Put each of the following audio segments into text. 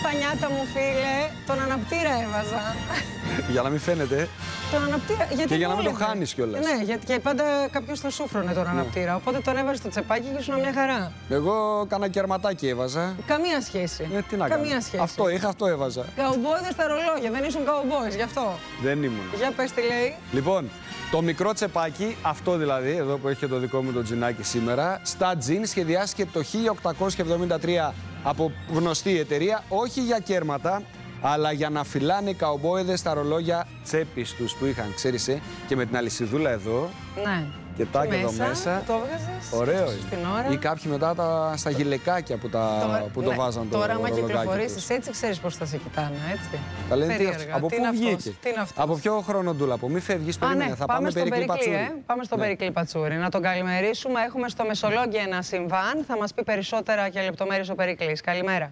πανιάτα μου, φίλε, τον αναπτήρα έβαζα. Για να μην φαίνεται. Τον αναπτήρα, γιατί και για να μην το χάνεις κιόλας. Ναι, γιατί και πάντα κάποιος θα σούφρωνε τον αναπτήρα. Οπότε τον έβαζε στο τσεπάκι και ήσουν μια χαρά. Εγώ κάνα κερματάκι έβαζα. Καμία σχέση. Τι να κάνω. Καμία σχέση. Αυτό είχα, αυτό έβαζα. Καουμπόιδες στα ρολόγια, δεν ήσουν καουμπόιδες, γι' αυτό. Δεν ήμουν. Για πες τι λέει. Λοιπόν, το μικρό τσεπάκι, αυτό δηλαδή, εδώ που έχει και το δικό μου το τζινάκι σήμερα, στα τζιν σχεδιάστηκε το 1873 από γνωστή εταιρεία, όχι για κέρματα, αλλά για να φυλάνε οι καουμπόιδες στα ρολόγια τσέπης τους που είχαν, ξέρεις, και με την αλυσιδούλα εδώ. Ναι. Και τάκ εδώ μέσα. Το έβγαζες. Ωραίο. Στην ώρα. Ή κάποιοι μετά στα γυλαικάκια που το βάζαν το τώρα, άμα ρολογάκι κυκλοφορήσεις έτσι, ξέρεις πώς θα σε κοιτάνε, έτσι. Τα λένε Περίεργα. από τι πού είναι αυτός, βγήκε. τι είναι αυτός. Από ποιο χρόνο, Ντούλαπο, μη φεύγεις, περίμενε. Ναι, Θα πάμε Περικλή Πατσούρη. Πάμε στον Περικλή Πατσούρη. Να τον καλημερίσουμε. Έχουμε στο Μεσολόγγι ένα συμβάν. Θα μας πει περισσότερα και λεπτομέρειες ο Περικλής. Καλημέρα.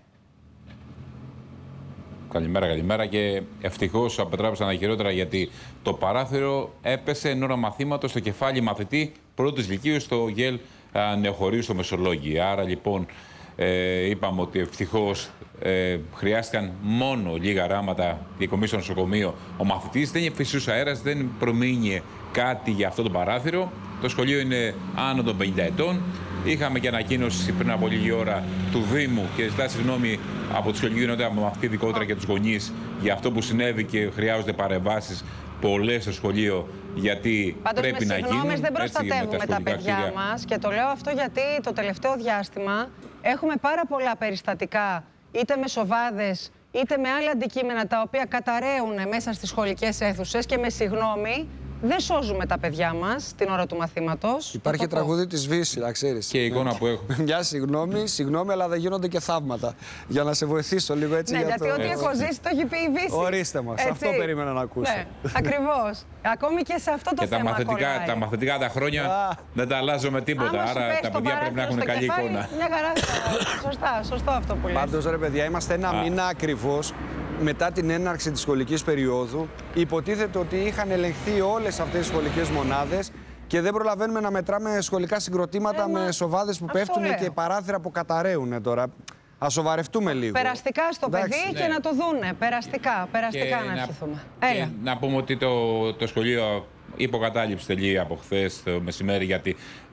Καλημέρα και ευτυχώς απετράπησαν τα χειρότερα, γιατί το παράθυρο έπεσε εν ώρα μαθήματος στο κεφάλι μαθητή πρώτης λυκείου στο ΓΕΛ Νεοχωρίου στο Μεσολόγγι. Άρα λοιπόν είπαμε ότι ευτυχώς χρειάστηκαν μόνο λίγα ράματα διακομίσει στο νοσοκομείο. Ο μαθητής δεν φυσούσε αέρας, δεν προμείνει κάτι για αυτό το παράθυρο. Το σχολείο είναι άνω των 50 ετών. Είχαμε και ανακοίνωση πριν από λίγη ώρα του Δήμου και ζητά συγγνώμη από τους σχολικοί από μαθητή ειδικότερα και τους γονείς για αυτό που συνέβη και χρειάζονται παρεμβάσεις πολλές στο σχολείο, γιατί πάντως πρέπει να γίνουν. Πάντως δεν προστατεύουμε τα παιδιά μας, και το λέω αυτό γιατί το τελευταίο διάστημα έχουμε πάρα πολλά περιστατικά, είτε με σοβάδες είτε με άλλα αντικείμενα τα οποία καταραίουν μέσα στις σχολικές αίθουσες και με συγγνώμη δεν σώζουμε τα παιδιά μας την ώρα του μαθήματος. Υπάρχει τραγούδι της Βύση, να ξέρεις. Και η εικόνα που έχω. Μια συγγνώμη, αλλά δεν γίνονται και θαύματα. Για να σε βοηθήσω λίγο έτσι. Ναι, γιατί ό,τι έχω ζήσει το έχει πει η Βύση. Ορίστε μας, αυτό περίμενα να ακούσω. Ναι, ακριβώς. Ακόμη και σε αυτό το και θέμα τα μαθητικά τα χρόνια δεν τα αλλάζω με τίποτα. Άρα τα παιδιά πρέπει να έχουν καλή εικόνα. Μια χαρά. Σωστό αυτό που λες. Πάντως, ρε παιδιά, είμαστε ένα μήνα ακριβώς μετά την έναρξη της σχολικής περίοδου. Υποτίθεται ότι είχαν ελεγχθεί όλες αυτές οι σχολικές μονάδες και δεν προλαβαίνουμε να μετράμε σχολικά συγκροτήματα με σοβάδες που πέφτουν και παράθυρα που καταραίουν τώρα. Ας σοβαρευτούμε λίγο. Περαστικά στο παιδί και να το δούνε. Περαστικά να ευχηθούμε. Έλα. Να πούμε ότι το σχολείο υποκατάληψη τελεί από χθες το μεσημέρι, γιατί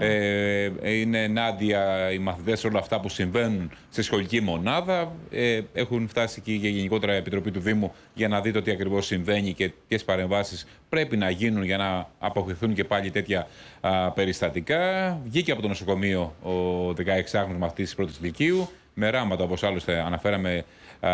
είναι ενάντια οι μαθητές σε όλα αυτά που συμβαίνουν στη σχολική μονάδα. Έχουν φτάσει και η γενικότερα Επιτροπή του Δήμου για να δείτε τι ακριβώς συμβαίνει και ποιες παρεμβάσεις πρέπει να γίνουν για να αποφευχθούν και πάλι τέτοια περιστατικά. Βγήκε από το νοσοκομείο ο 16χρονος μαθητής της πρώτης λυκείου με ράματα, όπως άλλωστε αναφέραμε,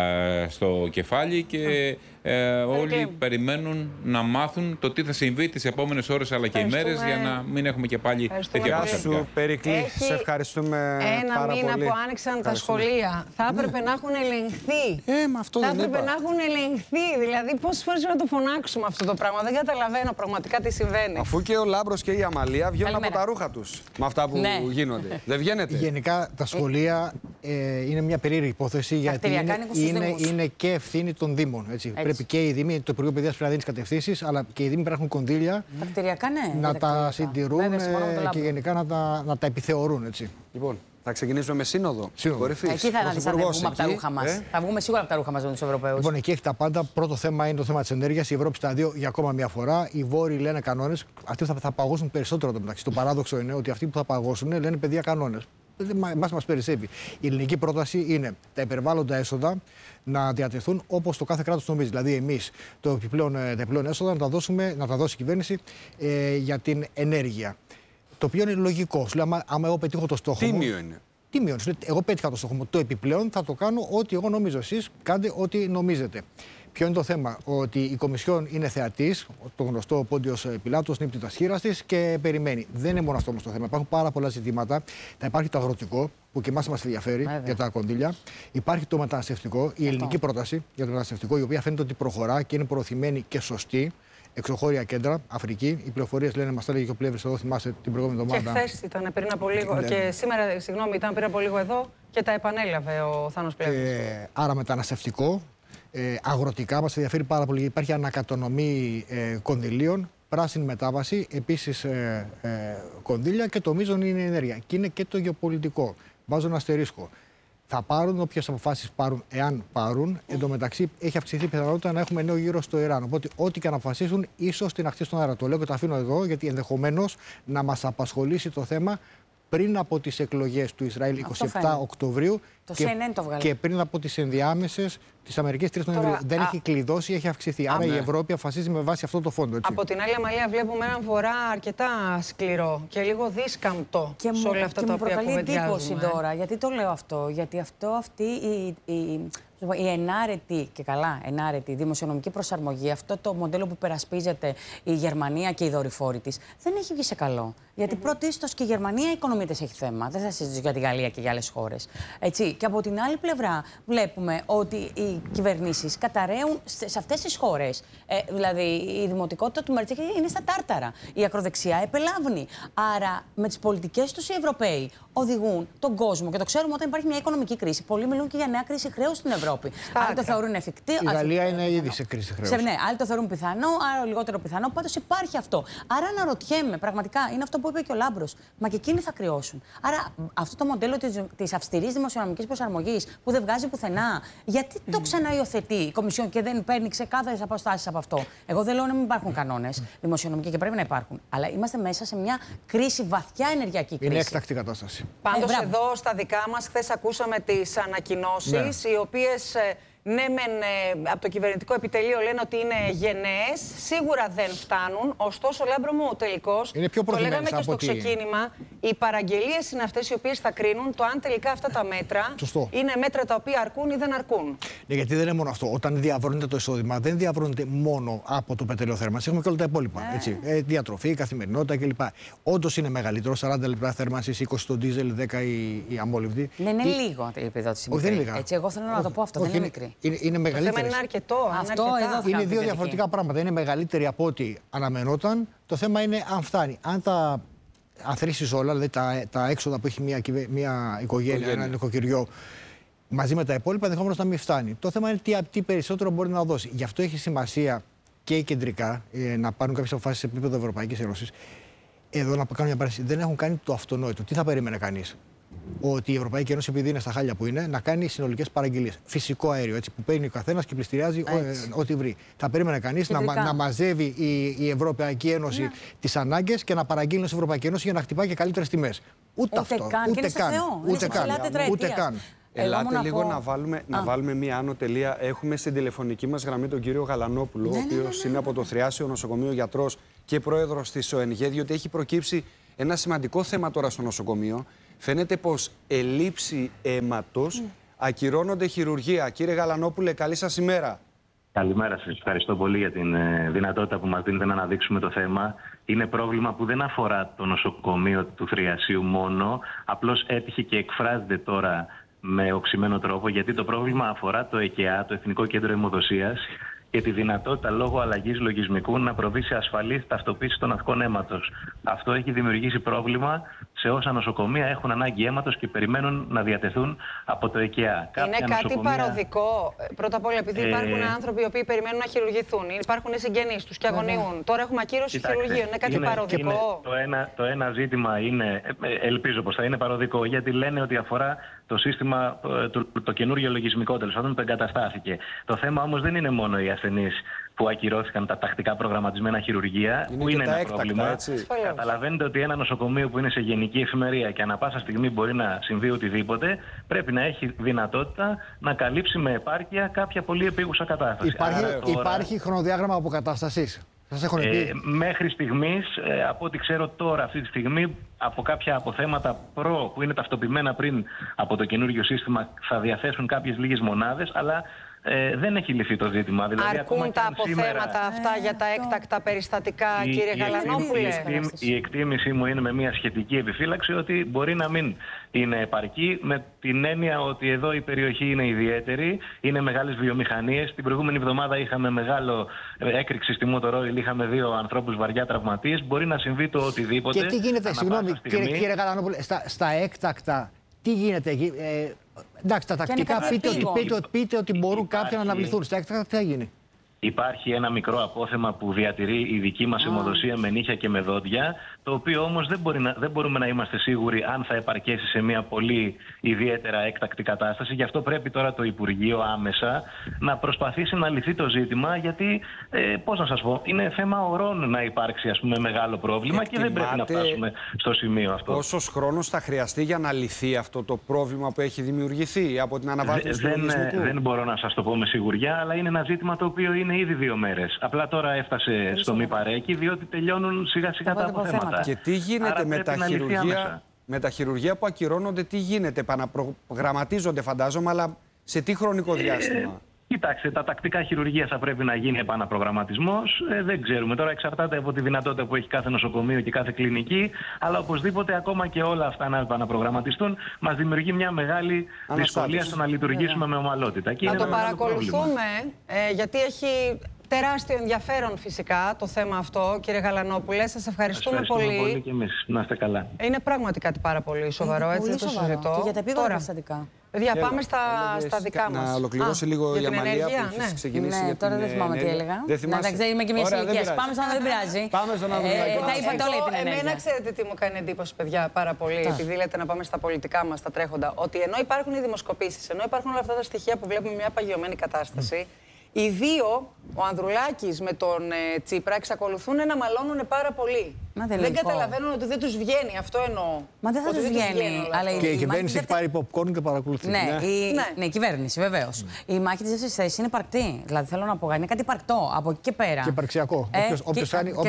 στο κεφάλι, και όλοι περιμένουν να μάθουν το τι θα συμβεί τις επόμενες ώρες αλλά και ημέρες, για να μην έχουμε και πάλι τέτοια περιστατικά. Γεια σου, Περικλή. Σε ευχαριστούμε πάρα πολύ. Ένα μήνα που άνοιξαν τα σχολεία. Θα έπρεπε να έχουν ελεγχθεί. Θα έπρεπε να έχουν ελεγχθεί. Δηλαδή, πόσες φορές να το φωνάξουμε αυτό το πράγμα. Δεν καταλαβαίνω πραγματικά τι συμβαίνει. Αφού και ο Λάμπρος και η Αμαλία βγαίνουν από τα ρούχα τους με αυτά που γίνονται. Δεν βγαίνετε. Γενικά τα σχολεία είναι μια περίεργη υπόθεση, γιατί είναι και ευθύνη των Δήμων. Έτσι. Πρέπει και οι Δήμοι, το Υπουργείο Παιδείας πρέπει να δίνει τις κατευθύνσεις, αλλά και οι Δήμοι πρέπει να έχουν κονδύλια να τα συντηρούν και γενικά να τα επιθεωρούν. Έτσι. Λοιπόν, θα ξεκινήσουμε με σύνοδο. Κορυφής. Εκεί θα αναλύσαμε από τα ρούχα μας. Θα βγούμε σίγουρα από τα ρούχα μας με τους Ευρωπαίους. Λοιπόν, εκεί έχει τα πάντα. Πρώτο θέμα είναι το θέμα της ενέργειας. Η Ευρώπη στα δύο για ακόμα μια φορά. Οι Βόρειοι λένε κανόνες. Αυτοί θα παγώσουν περισσότερο το μεταξύ. Το παράδοξο είναι ότι αυτοί που θα παγώσουν λένε παιδιά κανόνες. Μας περισσεύει. Η ελληνική πρόταση είναι τα υπερβάλλοντα έσοδα να διατεθούν όπως το κάθε κράτος νομίζει. Δηλαδή, εμείς τα επιπλέον έσοδα να τα δώσει η κυβέρνηση για την ενέργεια. Το οποίο είναι λογικό. Σου λέω, άμα εγώ πετύχω το στόχο. Τίμιο είναι. Τίμιο. Εγώ πέτυχα το στόχο μου. Το επιπλέον θα το κάνω ό,τι εγώ νομίζω. Εσείς κάντε ό,τι νομίζετε. Ποιο είναι το θέμα? Ότι η Κομισιόν είναι θεατής, το γνωστό Πόντιος Πιλάτος, νύπτει τα σχήρα της και περιμένει. Δεν είναι μόνο αυτό όμως το θέμα. Υπάρχουν πάρα πολλά ζητήματα. Θα υπάρχει το αγροτικό, που και εμάς μας ενδιαφέρει για τα κονδύλια. Υπάρχει το μεταναστευτικό, η ελληνική πρόταση για το μεταναστευτικό, η οποία φαίνεται ότι προχωρά και είναι προωθημένη και σωστή. Εξωχώρια κέντρα, Αφρική. Οι πληροφορίες λένε, μας έλεγε και ο Πλεύρης εδώ, θυμάστε την προηγούμενη εβδομάδα. Και χθες ήταν πριν από λίγο. Και σήμερα, συγγνώμη, ήταν πριν από λίγο εδώ και τα επανέλαβε ο Θάνος Πλεύρης. Άρα μεταναστευτικό. Αγροτικά μας ενδιαφέρει πάρα πολύ. Υπάρχει ανακατονομή κονδυλίων, πράσινη μετάβαση, επίσης κονδύλια, και το μείζον είναι η ενέργεια. Και είναι και το γεωπολιτικό. Βάζω ένα αστερίσκο. θα πάρουν όποιες αποφάσεις πάρουν, εάν πάρουν. Εν τω μεταξύ, έχει αυξηθεί η πιθανότητα να έχουμε νέο γύρο στο Ιράν. Οπότε, ό,τι και να αποφασίσουν, ίσως την αχτή στον αέρα. Το λέω και το αφήνω εδώ, γιατί ενδεχομένως να μας απασχολήσει το θέμα πριν από τις εκλογές του Ισραήλ 27 Οκτωβρίου και πριν από τις ενδιάμεσες της Αμερικής 3 Νοεμβρίου. Δεν έχει κλειδώσει, έχει αυξηθεί. Άρα η Ευρώπη αποφασίζει με βάση αυτό το φόντο. Έτσι. Από την άλλη, Αμαλία, βλέπουμε έναν βορρά αρκετά σκληρό και λίγο δίσκαμπτο σε όλα αυτά τα οποία κουβεντιάζουμε. Και μου προκαλεί εντύπωση τώρα. Γιατί το λέω αυτό? Γιατί αυτή η ενάρετη και καλά ενάρετη δημοσιονομική προσαρμογή, αυτό το μοντέλο που περασπίζεται η Γερμανία και οι δορυφόροι της, δεν έχει βγει σε καλό. Γιατί πρωτίστως και η Γερμανία η οικονομία της έχει θέμα. Δεν θα συζητήσω για τη Γαλλία και για άλλες χώρες. Έτσι. Και από την άλλη πλευρά βλέπουμε ότι οι κυβερνήσεις καταραίουν σε αυτές τις χώρες. Δηλαδή η δημοτικότητα του Μαρτσέκη είναι στα τάρταρα. Η ακροδεξιά επελάβνει. Άρα με τις πολιτικές τους οι Ευρωπαίοι οδηγούν τον κόσμο. Και το ξέρουμε όταν υπάρχει μια οικονομική κρίση. Πολλοί μιλούν και για νέα κρίση χρέους στην Ευρώπη. Άλλοι το θεωρούν εφικτή. Η Γαλλία είναι ήδη σε κρίση χρέους. Ναι, άλλοι το θεωρούν πιθανό, άλλοι λιγότερο πιθανό. Πάντως υπάρχει αυτό. Άρα αναρωτιέμαι, πραγματικά είναι αυτό που είπε και ο Λάμπρος. Μα και εκείνοι θα κρυώσουν. Άρα αυτό το μοντέλο της αυστηρής δημοσιονομικής προσαρμογής που δεν βγάζει πουθενά, γιατί το ξαναϊοθετεί η Κομισιόν και δεν παίρνει ξεκάθαρες αποστάσεις από αυτό? Εγώ δεν λέω να μην υπάρχουν κανόνες δημοσιονομικοί και πρέπει να υπάρχουν. Αλλά είμαστε μέσα σε μια κρίση, βαθιά ενεργειακή κρίση. Είναι έκτακτη κατάσταση. Πάντως εδώ στα δικά μας χθες ακούσαμε τις ανακοινώσεις, οι οποίες ναι, από το κυβερνητικό επιτελείο λένε ότι είναι γενναίες, σίγουρα δεν φτάνουν. Ωστόσο, Λάμπρο μου, τελικώς, το λέγαμε και στο ξεκίνημα, οι παραγγελίες είναι αυτές οι οποίες θα κρίνουν το αν τελικά αυτά τα μέτρα είναι μέτρα τα οποία αρκούν ή δεν αρκούν. Ναι, γιατί δεν είναι μόνο αυτό. Όταν διαβρώνεται το εισόδημα, δεν διαβρώνεται μόνο από το πετρέλαιο θέρμανση. Έχουμε και όλα τα υπόλοιπα. Διατροφή, καθημερινότητα κλπ. Όντως είναι μεγαλύτερο, 40 λεπτά θέρμανσης, 20 το ντίζελ, 10 η αμόλυβδη. Ναι, είναι λίγο η επιδότηση. Όχι, δεν είναι λίγα. Εγώ θέλω να το πω αυτό, δεν είναι μικρή. Είναι μεγαλύτερη. Το θέμα είναι αρκετό. Είναι δύο διαφορετικά πράγματα. Είναι μεγαλύτερη από ό,τι αναμενόταν. Το θέμα είναι αν φτάνει. Αν τα αθροίσεις όλα, δηλαδή τα έξοδα που έχει μια οικογένεια, ένα νοικοκυριό, μαζί με τα υπόλοιπα, ενδεχομένως να μην φτάνει. Το θέμα είναι τι περισσότερο μπορεί να δώσει. Γι' αυτό έχει σημασία και οι κεντρικά να πάρουν κάποιες αποφάσεις σε επίπεδο Ευρωπαϊκής Ένωσης. Εδώ να κάνω μια παρένθεση. Δεν έχουν κάνει το αυτονόητο. Τι θα περίμενε κανείς? Ότι η Ευρωπαϊκή Ένωση, επειδή είναι στα χάλια που είναι, να κάνει συνολικές παραγγελίες. Φυσικό αέριο, έτσι, που παίρνει ο καθένας και πληστηριάζει ό,τι βρει. Θα περίμενε κανείς να μαζεύει η Ευρωπαϊκή Ένωση τις ανάγκες και να παραγγείλει στην Ευρωπαϊκή Ένωση για να χτυπάει και καλύτερες τιμές. Ούτε αυτό. Ούτε καν. Ελάτε λίγο να βάλουμε μία άνω τελεία. Έχουμε στην τηλεφωνική μας γραμμή τον κύριο Γαλανόπουλο, ο οποίος είναι από το Θριάσιο Νοσοκομείο γιατρός και πρόεδρος της ΟΕΝΓΕ, διότι έχει προκύψει ένα σημαντικό θέμα τώρα στο νοσοκομείο. Φαίνεται πως ελήψη αίματος ακυρώνονται χειρουργία. Κύριε Γαλανόπουλε, καλή σας ημέρα. Καλημέρα σας. Ευχαριστώ πολύ για την δυνατότητα που μας δίνετε να αναδείξουμε το θέμα. Είναι πρόβλημα που δεν αφορά το νοσοκομείο του Θριασίου μόνο. Απλώς έτυχε και εκφράζεται τώρα με οξυμένο τρόπο, γιατί το πρόβλημα αφορά το ΕΚΕΑ, το Εθνικό Κέντρο Αιμοδοσίας, και τη δυνατότητα λόγω αλλαγής λογισμικού να προβεί σε ασφαλή ταυτοποίηση των αυγών αίματος. Αυτό έχει δημιουργήσει πρόβλημα σε όσα νοσοκομεία έχουν ανάγκη αίματος και περιμένουν να διατεθούν από το ΕΚΕΑ. Είναι κάτι παροδικό. Πρώτα απ' όλα, επειδή υπάρχουν άνθρωποι οι οποίοι περιμένουν να χειρουργηθούν, υπάρχουν οι συγγενείς τους και αγωνιούν. Τώρα έχουμε ακύρωση χειρουργείων. Είναι κάτι παροδικό. Το ένα ζήτημα είναι, ελπίζω πως θα είναι παροδικό, γιατί λένε ότι αφορά το σύστημα, το καινούργιο λογισμικό, τέλος πάντων, που εγκαταστάθηκε. Το θέμα όμως δεν είναι μόνο οι ασθενείς που ακυρώθηκαν τα τακτικά προγραμματισμένα χειρουργεία, που είναι ένα πρόβλημα. Έτσι. Καταλαβαίνετε ότι ένα νοσοκομείο που είναι σε γενική εφημερία και ανά πάσα στιγμή μπορεί να συμβεί οτιδήποτε, πρέπει να έχει δυνατότητα να καλύψει με επάρκεια κάποια πολύ επίγουσα κατάσταση. Υπάρχει χρονοδιάγραμμα αποκατάστασης? Σας έχουν πει. Μέχρι στιγμής, από ό,τι ξέρω τώρα, αυτή τη στιγμή, από κάποια αποθέματα που είναι ταυτοποιημένα πριν από το καινούργιο σύστημα, θα διαθέσουν κάποιες λίγες μονάδες, αλλά δεν έχει λυθεί το ζήτημα. Δηλαδή, αρκούν τα αποθέματα αυτά για τα έκτακτα περιστατικά, κύριε Γαλανόπουλε? Η εκτίμησή μου είναι με μια σχετική επιφύλαξη ότι μπορεί να μην είναι επαρκή, με την έννοια ότι εδώ η περιοχή είναι ιδιαίτερη, είναι μεγάλες βιομηχανίες. Την προηγούμενη εβδομάδα είχαμε μεγάλο έκρηξη στη Μοτορόιλ, είχαμε 2 ανθρώπους βαριά τραυματίες. Μπορεί να συμβεί το οτιδήποτε. Και τι γίνεται, συγγνώμη, κύριε Γαλανόπουλε, στα έκτακτα, τι γίνεται? Εντάξει, τα τακτικά πείτε ότι μπορούν κάποιοι να αναβληθούν. Στα έκτακτα τι θα γίνει? Υπάρχει ένα μικρό απόθεμα που διατηρεί η δική μας αιμοδοσία με νύχια και με δόντια, το οποίο όμως δεν μπορούμε να είμαστε σίγουροι αν θα επαρκέσει σε μια πολύ ιδιαίτερα έκτακτη κατάσταση. Γι' αυτό πρέπει τώρα το Υπουργείο άμεσα να προσπαθήσει να λυθεί το ζήτημα, γιατί, πώς να σας πω, είναι θέμα ωρών να υπάρξει, ας πούμε, μεγάλο πρόβλημα και δεν πρέπει να φτάσουμε στο σημείο αυτό. Πόσος χρόνος θα χρειαστεί για να λυθεί αυτό το πρόβλημα που έχει δημιουργηθεί από την αναβάθμιση του λογισμικού? Δεν μπορώ να σας το πω με σιγουριά, αλλά είναι ένα ζήτημα το οποίο είναι ήδη 2 μέρες. Απλά τώρα έφτασε στο μη παρέκει, διότι τελειώνουν σιγά-σιγά τα αποθέματα. Και τι γίνεται με τα χειρουργεία που ακυρώνονται, τι γίνεται? Επαναπρογραμματίζονται, φαντάζομαι, αλλά σε τι χρονικό διάστημα? Κοιτάξτε, τα τακτικά χειρουργεία θα πρέπει να γίνει επαναπρογραμματισμός. Δεν ξέρουμε. Τώρα εξαρτάται από τη δυνατότητα που έχει κάθε νοσοκομείο και κάθε κλινική. Αλλά οπωσδήποτε ακόμα και όλα αυτά να επαναπρογραμματιστούν μας δημιουργεί μια μεγάλη δυσκολία στο να λειτουργήσουμε με ομαλότητα. Να το παρακολουθούμε, γιατί έχει τεράστιο ενδιαφέρον φυσικά το θέμα αυτό, κύριε Γαλανόπουλε. Σας ευχαριστούμε πολύ. Και εμείς. Να είστε καλά. Είναι πράγματι κάτι πάρα πολύ σοβαρό, έτσι δεν το συζητώ. Και για τα επίγοντα περιστατικά. Παιδιά, πάμε στα δικά μας. Να ολοκληρώσει λίγο η Αμαλία που έχει ξεκινήσει. Ναι, τώρα δεν θυμάμαι τι έλεγα. Δεν θυμάσαι. Εντάξει, είμαι και μια ηλικία. Πάμε στον δεν πειράζει. Πάμε στον Ανδρουλάκη. Τα είπατε όλα την ενέργεια. Εμένα ξέρετε τι μου κάνει εντύπωση, παιδιά, πάρα πολύ, επειδή λέτε να πάμε στα πολιτικά μας, τα τρέχοντα, ότι ενώ υπάρχουν οι δημοσκοπήσεις, ενώ υπάρχουν όλα αυτά τα στοιχεία που βλέπουμε μια παγιωμένη κατάσταση, οι δύο, ο Ανδρουλάκης με τον Τσίπρα, εξακολουθούν να μαλώνουν πάρα πολύ. Δεν καταλαβαίνουν ότι δεν τους βγαίνει, αυτό εννοώ. Μα δεν θα τους βγαίνει. Και η κυβέρνηση έχει πάρει popcorn και παρακολουθεί. Ναι, η κυβέρνηση, βεβαίως. Η μάχη της δεύτερης θέσης είναι υπαρκτή. Δηλαδή θέλω να πω, είναι κάτι υπαρκτό από εκεί και πέρα. Και υπαρξιακό. Όποιος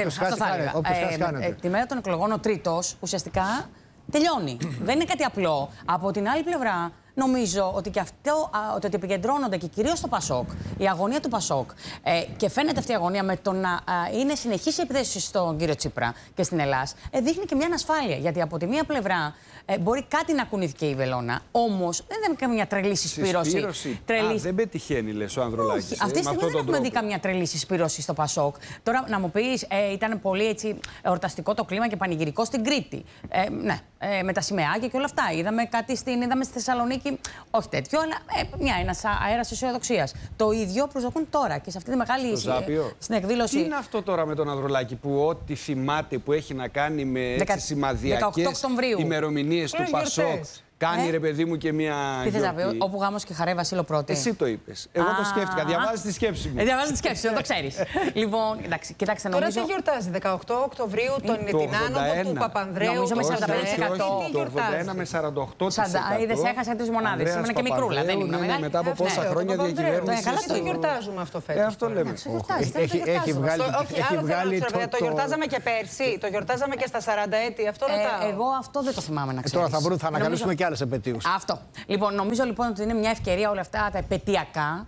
χάσει, χάνεται. Τη μέρα των εκλογών ο τρίτος ουσιαστικά τελειώνει. Δεν είναι κάτι απλό. Από την άλλη πλευρά, νομίζω ότι και αυτό, ότι επικεντρώνονται και κυρίως στο Πασόκ, η αγωνία του Πασόκ, και φαίνεται αυτή η αγωνία με το να είναι συνεχής η επιδέση στον κύριο Τσίπρα και στην Ελλάδα, δείχνει και μια ανασφάλεια. Γιατί από τη μία πλευρά μπορεί κάτι να κουνήθηκε η βελόνα, όμως δεν είναι καμία τρελή συσπήρωση. Δεν πετυχαίνει, λες, ο Ανδρουλάκης. Αυτή τη στιγμή δεν έχουμε δει καμία τρελή συσπήρωση στο Πασόκ. Τώρα να μου πεις, ήταν πολύ έτσι εορταστικό το κλίμα και πανηγυρικό στην Κρήτη. Με τα σημαίακια και όλα αυτά. Είδαμε στη Θεσσαλονίκη, όχι τέτοιο, αλλά ένας αέρας αισιοδοξίας. Το ίδιο προσδοκούν τώρα και σε αυτή τη μεγάλη συνεκδήλωση. Τι είναι αυτό τώρα με τον Ανδρουλάκη που ό,τι θυμάται που έχει να κάνει με σημαδιακές ημερομηνίες του Πασόκ, κάνει ρε παιδί μου και μια. Τι θες να πει, όπου γάμος και χαρέ Βασίλειο πρώτη. Εσύ το είπες. Εγώ το σκέφτηκα. Διαβάζεις τη σκέψη μου. Διαβάζεις τη σκέψη μου, το ξέρεις. Λοιπόν, εντάξει, κοιτάξτε, νομίζω. Τώρα τι γιορτάζει, 18 Οκτωβρίου, την άνοδο του Παπανδρέου. Νομίζω με 45%. Το 81 με 48%. Είδες, έχασα 3 μονάδες. Ήμουν και μικρούλα, δεν ήμουν μεγάλη. Μετά από πόσα χρόνια διακυβέρνηση. Καλά το γιορτάζουμε αυτό φέτος. Αυτό λέμε. Έχει βγάλει. Το γιορτάζαμε και πέρσι, το γιορτάζαμε και στα 40 έτη. Αυτό ρωτάω. Εγώ αυτό δεν το θυμάμαι να ξέρω. Τώρα θα ανακαλύψουμε και άλλες επετείους. Αυτό. Λοιπόν, νομίζω λοιπόν ότι είναι μια ευκαιρία όλα αυτά τα επετειακά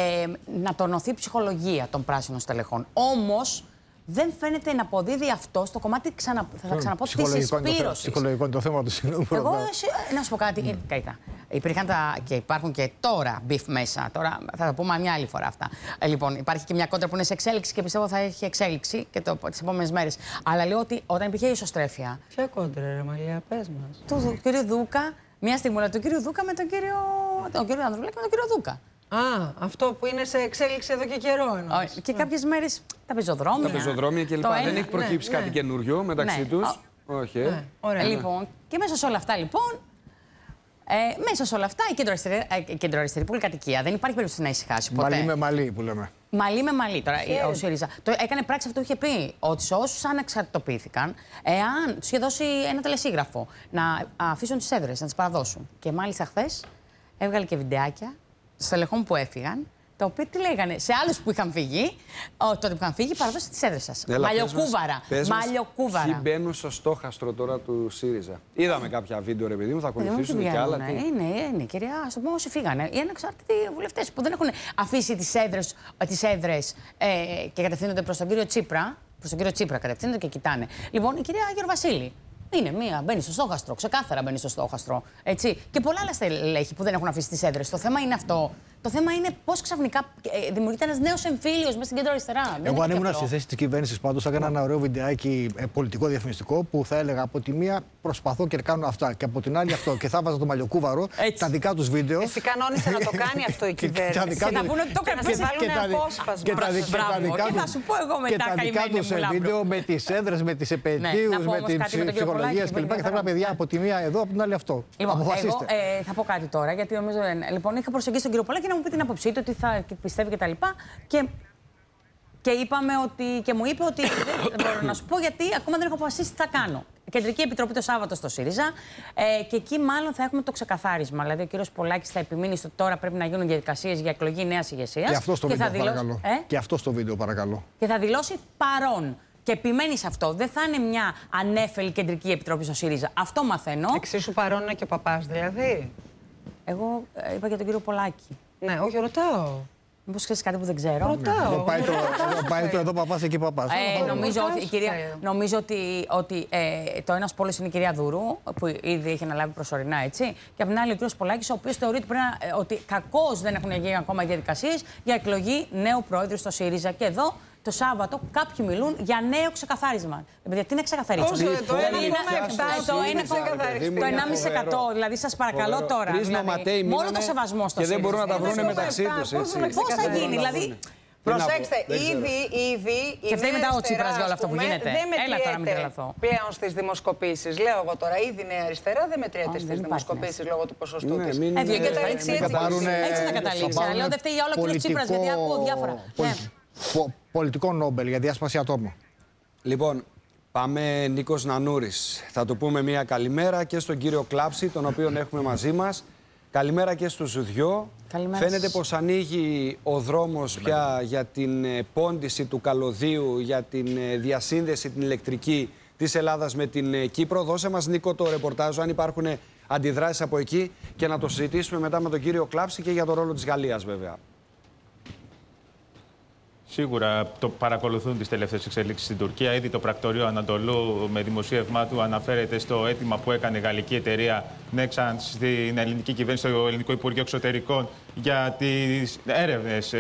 να τονωθεί η ψυχολογία των πράσινων στελεχών. Όμως δεν φαίνεται να αποδίδει αυτό στο κομμάτι, θα ξαναπώ, της συσπήρωσης. Ψυχολογικό είναι το θέμα του συνόλου. Εγώ να σου πω κάτι. Κοίτα, υπήρχαν και υπάρχουν και τώρα μπιφ μέσα. Τώρα θα τα πούμε μια άλλη φορά αυτά. Λοιπόν, υπάρχει και μια κόντρα που είναι σε εξέλιξη και πιστεύω θα έχει εξέλιξη και τις επόμενες μέρες. Αλλά λέω ότι όταν υπήρχε ισοστρέφεια. Ποια κόντρα, ρε Μαλία, πες μας. Του κύριου Δούκα. Μια στιγμή του κύριου Δούκα με τον κύριο Ανδρουλάκη με τον κύριο Δούκα. Αυτό που είναι σε εξέλιξη εδώ και καιρό εννοείς. Και κάποιες μέρες τα πεζοδρόμια. Τα πεζοδρόμια κλπ. Δεν έχει προκύψει κάτι καινούριο μεταξύ τους. Όχι. Λοιπόν, και μέσα σε όλα αυτά λοιπόν. Μέσα σε όλα αυτά η κεντροαριστερή πολυκατοικία δεν υπάρχει περίπτωση να ησυχάσει ποτέ. Μαλλί με μαλλί που λέμε. Μαλλί με μαλλί. Τώρα ο ΣΥΡΙΖΑ έκανε πράξη αυτό που είχε πει. Ότι σε όσους ανεξαρτητοποιήθηκαν, εάν τους είχε δώσει ένα τελεσίγραφο να αφήσουν τις έδρες, να τις παραδώσουν. Και μάλιστα χθες έβγαλε και βιντεάκια στελεχών που έφυγαν. Τα οποία τι λέγανε σε άλλους που είχαν φύγει, τότε που είχαν φύγει, παραδώστε τις έδρες σας. Μαλλιοκούβαρα. Μαλλιοκούβαρα. Ποιοι μπαίνουν στο στόχαστρο τώρα του ΣΥΡΙΖΑ. Είδαμε κάποια βίντεο, ρε παιδί μου, θα ακολουθήσουν και άλλα. Είναι, κυρία, ας το πούμε, όσοι φύγανε. Οι ανεξάρτητοι βουλευτές που δεν έχουν αφήσει τις έδρες και κατευθύνονται προς τον κύριο Τσίπρα. Προς τον κύριο Τσίπρα κατευθύνονται και κοιτάνε. Λοιπόν, η κυρία Γερβασίλη. Είναι μία, μπαίνει στο στόχαστρο, ξεκάθαρα μπαίνει στο στόχαστρο. Έτσι. Και πολλά άλλα στελέχη που δεν έχουν αφήσει τις έδρες. Το θέμα είναι αυτό. Το θέμα είναι πώς ξαφνικά δημιουργείται ένας νέος εμφύλιος μέσα στην κέντρο-αριστερά. Εγώ, αν ήμουν στη θέση της κυβέρνησης, πάντως θα έκανα ένα ωραίο βιντεάκι πολιτικό διαφημιστικό που θα έλεγα από τη μία προσπαθώ και κάνω αυτά και από την άλλη αυτό. Και θα βάζα το Μαλλιοκούβαρο, τα δικά τους βίντεο. Εσύ κανόνισε να το κάνει αυτό η κυβέρνηση. Και να πούνε ότι το έκανε. Να σε βάλουν απόσπασμα. Και θα σου πω εγώ μετά. Και τα δικά τους βίντεο με τις έδρες, με τις επαιτίους, με τις ψυχολογίες κλπ. Και θα έλεγα, παιδιά, από τη μία εδώ, από την άλλη αυτό. Εγώ θα πω κάτι τώρα, γιατί νομίζω. Λοιπόν, είχα προσεγγίσει τον κύριο Πολάκη να μου πει την άποψή του, τι θα πιστεύει κτλ. Και είπαμε ότι. Και μου είπε ότι δεν μπορώ να σου πω γιατί ακόμα δεν έχω αποφασίσει τι θα κάνω. Κεντρική Επιτροπή το Σάββατο στο ΣΥΡΙΖΑ. Και εκεί μάλλον θα έχουμε το ξεκαθάρισμα. Δηλαδή, ο κύριος Πολάκης θα επιμείνει στο τώρα πρέπει να γίνουν διαδικασίες για εκλογή νέας ηγεσίας. Και αυτό στο βίντεο, παρακαλώ. Και αυτό στο βίντεο, παρακαλώ. Και θα δηλώσει παρόν. Και επιμένει σε αυτό. Δεν θα είναι μια ανέφελη Κεντρική Επιτροπή στο ΣΥΡΙΖΑ. Αυτό μαθαίνω. Εξίσου παρόν είναι και ο παπάς, δηλαδή. Εγώ είπα για τον κύριο Πολάκη. Ναι, όχι, ρωτάω. Μήπως ξέρεις κάτι που δεν ξέρω. Ρωτάω. Πάει το εδώ παπάς, εκεί παπάς. Νομίζω ότι το ένας πόλος είναι η κυρία Δουρού, που ήδη έχει αναλάβει προσωρινά, έτσι. Και από την άλλη ο κύριος Πολάκης, ο οποίος θεωρεί ότι κακώς δεν έχουν γίνει ακόμα οι διαδικασίες για εκλογή νέου πρόεδρου στο ΣΥΡΙΖΑ. Και εδώ το Σάββατο κάποιοι μιλούν για νέο ξεκαθάρισμα. Γιατί είναι ξεκαθαρίσμα. Το 1,5%. Δηλαδή, σας παρακαλώ τώρα. Μόνο το σεβασμό στο ΣΥΡΙΖΑ. Και δεν μπορούν να τα βρουν μεταξύ τους. Πώς θα γίνει, δηλαδή. Προσέξτε, ήδη. Και φταίει μετά ο Τσίπρας για όλο αυτό που γίνεται. Έλα τώρα, μην τρελαθώ. Πλέον στις δημοσκοπήσεις. Λέω εγώ τώρα, ήδη η Νέα Αριστερά δεν μετριέται στις δημοσκοπήσεις λόγω του ποσοστού της. Έτσι θα καταλήξει. Λέω δεν φταίει για όλο ο κ. Τσίπρας, γιατί ακούω διάφορα. Πολιτικό Νόμπελ για διάσπαση ατόμου. Λοιπόν, πάμε Νίκος Νανούρης. Θα του πούμε μια καλημέρα και στον κύριο Κλάψη, τον οποίον έχουμε μαζί μας. Καλημέρα και στους δυο. Καλημέρα. Φαίνεται πως ανοίγει ο δρόμος πια για την πόντιση του καλωδίου, για την διασύνδεση την ηλεκτρική της Ελλάδας με την Κύπρο. Δώσε μας, Νίκο, το ρεπορτάζ, αν υπάρχουν αντιδράσεις από εκεί, και να το συζητήσουμε μετά με τον κύριο Κλάψη και για το ρόλο της Γαλλίας, βέβαια. Σίγουρα το παρακολουθούν τις τελευταίες εξελίξεις στην Τουρκία. Ήδη το πρακτορείο Ανατολού με δημοσίευμά του αναφέρεται στο αίτημα που έκανε η γαλλική εταιρεία Nexans στην ελληνική κυβέρνηση, στο Ελληνικό Υπουργείο Εξωτερικών, για τις έρευνες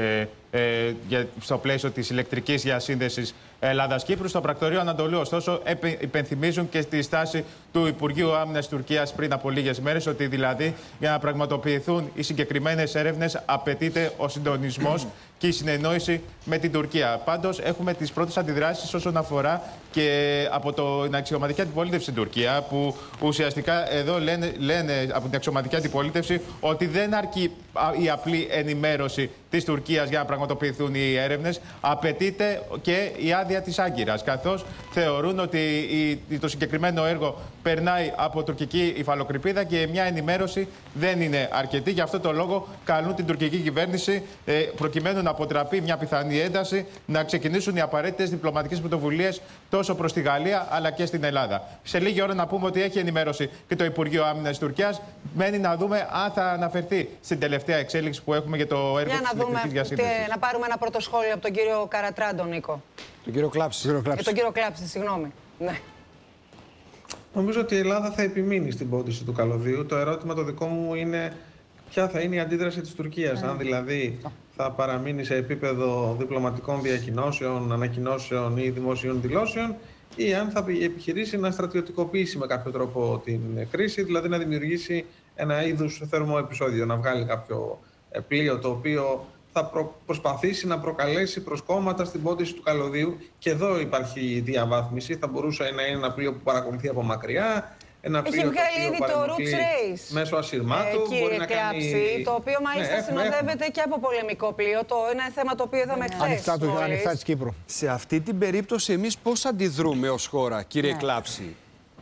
στο πλαίσιο της ηλεκτρικής διασύνδεσης Ελλάδας-Κύπρου. Στο πρακτορείο Ανατολού, ωστόσο, υπενθυμίζουν και στη στάση του Υπουργείου Άμυνας Τουρκίας πριν από λίγες μέρες, ότι δηλαδή για να πραγματοποιηθούν οι συγκεκριμένες έρευνες απαιτείται ο συντονισμός και η συνεννόηση με την Τουρκία. Πάντως, έχουμε τις πρώτες αντιδράσεις όσον αφορά και από την αξιωματική αντιπολίτευση στην Τουρκία, που ουσιαστικά εδώ λένε από την αξιωματική αντιπολίτευση ότι δεν αρκεί η απλή ενημέρωση της Τουρκίας για να πραγματοποιηθούν οι έρευνες, απαιτείται και η άδεια της Άγκυρας, καθώς θεωρούν ότι το συγκεκριμένο έργο περνάει από τουρκική υφαλοκρηπίδα και μια ενημέρωση δεν είναι αρκετή. Γι' αυτό το λόγο καλούν την τουρκική κυβέρνηση, προκειμένου να αποτραπεί μια πιθανή ένταση, να ξεκινήσουν οι απαραίτητες διπλωματικές πρωτοβουλίες τόσο προς τη Γαλλία αλλά και στην Ελλάδα. Σε λίγη ώρα να πούμε ότι έχει ενημέρωση και το Υπουργείο Άμυνας της Τουρκίας. Μένει να δούμε αν θα αναφερθεί στην τελευταία εξέλιξη που έχουμε για το έργο της ηλεκτρικής διασύνδεσης. Να πάρουμε ένα πρώτο σχόλιο από τον κύριο Καρατράντο, Νίκο. Τον κύριο Κλάψη. Τον κύριο Κλάψη, συγγνώμη. Ναι. Νομίζω ότι η Ελλάδα θα επιμείνει στην πόντιση του καλωδίου. Το ερώτημα το δικό μου είναι ποια θα είναι η αντίδραση της Τουρκίας. Αν δηλαδή θα παραμείνει σε επίπεδο διπλωματικών διακοινώσεων, ανακοινώσεων ή δημοσίων δηλώσεων, ή αν θα επιχειρήσει να στρατιωτικοποιήσει με κάποιο τρόπο την κρίση, δηλαδή να δημιουργήσει ένα είδους θερμό επεισόδιο, να βγάλει κάποιο πλοίο το οποίο θα προσπαθήσει να προκαλέσει προσκόμματα στην πόντιση του καλωδίου. Και εδώ υπάρχει διαβάθμιση. Θα μπορούσε να είναι ένα πλοίο που παρακολουθεί από μακριά. Έχει βγάλει ήδη το Roots Race μέσω ασυρμάτου. Κύριε Κλάψη, το οποίο μάλιστα συνοδεύεται και από πολεμικό πλοίο. Είναι θέμα το οποίο είδαμε χθες. Ανοιχτά της Κύπρου. Σε αυτή την περίπτωση εμείς πώς αντιδρούμε ως χώρα, κύριε Κλάψη?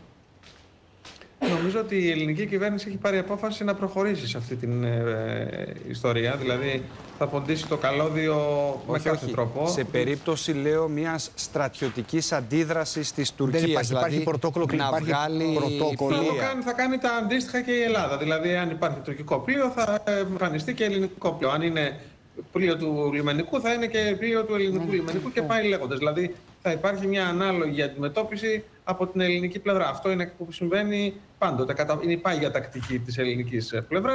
Νομίζω ότι η ελληνική κυβέρνηση έχει πάρει απόφαση να προχωρήσει σε αυτή την ιστορία. Δηλαδή θα ποντίσει το καλώδιο με κάθε τρόπο. Σε περίπτωση, λέω, μιας στρατιωτικής αντίδρασης της Τουρκίας. Υπάρχει πρωτόκολλο και να βγάλει πρωτόκολλο. Θα κάνει τα αντίστοιχα και η Ελλάδα. Δηλαδή, αν υπάρχει τουρκικό πλοίο, θα εμφανιστεί και ελληνικό πλοίο. Αν είναι πλοίο του λιμενικού, θα είναι και πλοίο του ελληνικού λιμενικού και πάει λέγοντας. Δηλαδή, θα υπάρχει μια ανάλογη αντιμετώπιση από την ελληνική πλευρά. Αυτό είναι που συμβαίνει πάντοτε. Είναι η πάγια τακτική της ελληνικής πλευράς.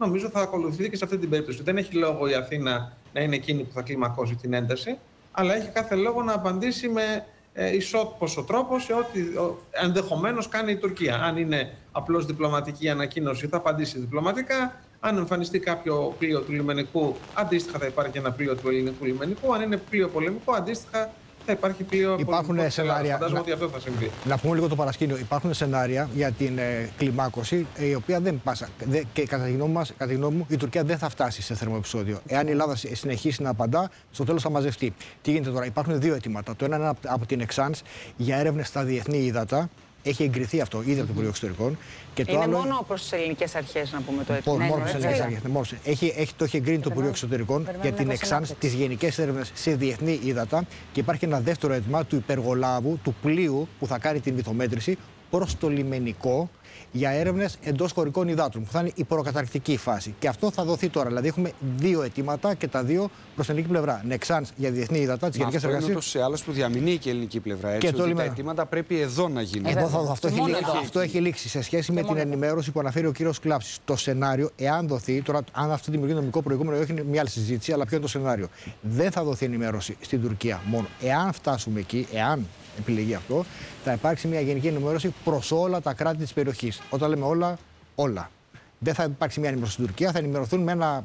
νομίζω θα ακολουθηθεί και σε αυτή την περίπτωση. Δεν έχει λόγο η Αθήνα να είναι εκείνη που θα κλιμακώσει την ένταση, αλλά έχει κάθε λόγο να απαντήσει με ισότιμο τρόπο σε ό,τι ενδεχομένως κάνει η Τουρκία. Αν είναι απλώς διπλωματική ανακοίνωση, θα απαντήσει διπλωματικά. Αν εμφανιστεί κάποιο πλοίο του λιμενικού, αντίστοιχα θα υπάρχει ένα πλοίο του ελληνικού λιμενικού. Αν είναι πλοίο πολεμικό, αντίστοιχα θα υπάρχει πλοίο πολεμικό. Σενάρια. Φαντάζομαι ότι αυτό θα συμβεί. Να πούμε λίγο το παρασκήνιο. Υπάρχουν σενάρια για την κλιμάκωση, η οποία δεν πάσα. Και κατά τη γνώμη μου, η Τουρκία δεν θα φτάσει σε θερμοεπεισόδιο. Εάν η Ελλάδα συνεχίσει να απαντά, στο τέλος θα μαζευτεί. Τι γίνεται τώρα? Υπάρχουν δύο αιτήματα. Το ένα είναι από την Εξάνς για έρευνες στα διεθνή ύδατα. Έχει εγκριθεί αυτό ήδη από το Υπουργείο Εξωτερικών. Και το είναι άλλο... μόνο προς τις ελληνικές αρχές, να πούμε το έτσι. Μόνο προς τις ελληνικές αρχές. Το έχει εγκρίνει το Υπουργείο Εξωτερικών για την Εξάνς, τις γενικές έρευνες σε διεθνή ύδατα. Και υπάρχει ένα δεύτερο αίτημα του υπεργολάβου, του πλοίου που θα κάνει την βυθομέτρηση προς το λιμενικό για έρευνες εντός χωρικών υδάτων, που θα είναι η προκαταρκτική φάση. Και αυτό θα δοθεί τώρα. Δηλαδή, έχουμε δύο αιτήματα και τα δύο προς την ελληνική πλευρά. Νεξάνς για διεθνή υδατά, τις γενικές εργασίες. Αυτό είναι ούτως ή άλλως που διαμηνύει και η ελληνική πλευρά. Έτσι, και ότι τα αιτήματα πρέπει εδώ να γίνουν. Αυτό έχει λήξει σε σχέση με την ενημέρωση που αναφέρει ο κύριος Κλάψης. Το σενάριο, εάν δοθεί, τώρα αν αυτό δημιουργεί νομικό προηγούμενο ή όχι, είναι μια άλλη συζήτηση, αλλά ποιο είναι το σενάριο? Δεν θα δοθεί ενημέρωση στην Τουρκία μόνο. Εάν φτάσουμε εκεί, εάν επιλεγεί αυτό, θα υπάρξει μια γενική ενημέρωση προς όλα τα κράτη της περιοχής. Όταν λέμε όλα, όλα. Δεν θα υπάρξει μια ενημέρωση στην Τουρκία, θα ενημερωθούν με ένα.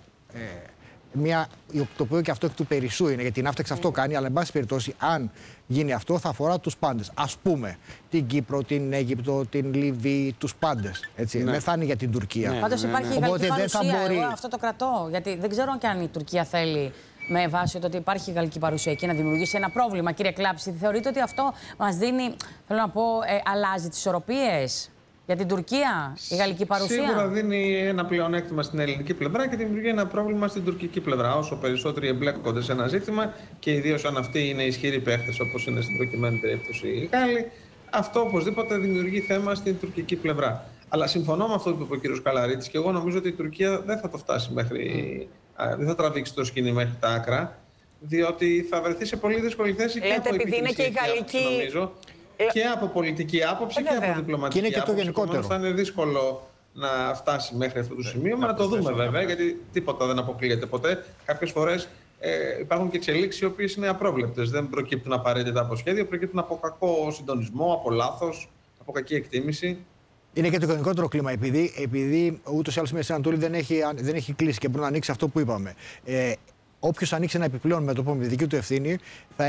Το οποίο και αυτό εκ του περισσού είναι, γιατί η Ναύτεξ αυτό κάνει, αλλά εν πάση περιπτώσει, αν γίνει αυτό, θα αφορά τους πάντες. Ας πούμε, την Κύπρο, την Αίγυπτο, την Λιβύη, τους πάντες. Έτσι. Δεν θα είναι για την Τουρκία. Πάντως υπάρχει η γαλλική παρουσία. Εγώ αυτό το κρατώ. Γιατί δεν ξέρω αν η Τουρκία θέλει, με βάση το ότι υπάρχει γαλλική παρουσία εκεί, να δημιουργήσει ένα πρόβλημα. Κύριε Κλάψη, θεωρείτε ότι αυτό μας δίνει, θέλω να πω, αλλάζει τις ισορροπίες για την Τουρκία, η γαλλική παρουσία? Σίγουρα δίνει ένα πλεονέκτημα στην ελληνική πλευρά και δημιουργεί ένα πρόβλημα στην τουρκική πλευρά. Όσο περισσότεροι εμπλέκονται σε ένα ζήτημα και ιδίως αν αυτοί είναι ισχυροί παίχτες, όπως είναι στην προκειμένη περίπτωση οι Γάλλοι, αυτό οπωσδήποτε δημιουργεί θέμα στην τουρκική πλευρά. Αλλά συμφωνώ με αυτό που είπε ο κ. Καλαρίτης και εγώ νομίζω ότι η Τουρκία δεν θα το φτάσει μέχρι. Δεν θα τραβήξει το σκηνή μέχρι τα άκρα, διότι θα βρεθεί σε πολύ δύσκολη θέση και από επιχειρησιακή άποψη, νομίζω, και από πολιτική άποψη και από διπλωματική άποψη. Και είναι και το γενικότερο. Θα είναι δύσκολο να φτάσει μέχρι αυτό το σημείο. Να το δούμε βέβαια, γιατί τίποτα δεν αποκλείεται ποτέ. Κάποιες φορές υπάρχουν και εξελίξεις οι οποίες είναι απρόβλεπτες. Δεν προκύπτουν απαραίτητα από σχέδιο, προκύπτουν από κακό συντονισμό, από λάθος, από κακή εκτίμηση. Είναι και το γενικότερο κλίμα, επειδή ούτως ή άλλως η Μέση Ανατολή δεν έχει κλείσει και μπορεί να ανοίξει αυτό που είπαμε. Όποιος ανοίξει ένα επιπλέον μέτωπο με δική του ευθύνη